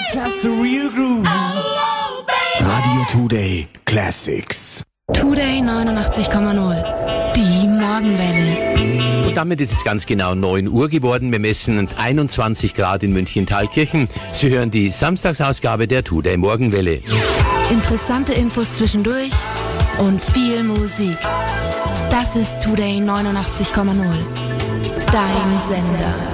Just a real groove. Radio Today Classics. Today 89,0. Die Morgenwelle. Und damit ist es ganz genau 9 Uhr geworden. Wir messen 21 Grad in München-Thalkirchen. Sie hören die Samstagsausgabe der Today Morgenwelle. Interessante Infos zwischendurch und viel Musik. Das ist Today 89,0. Dein Sender.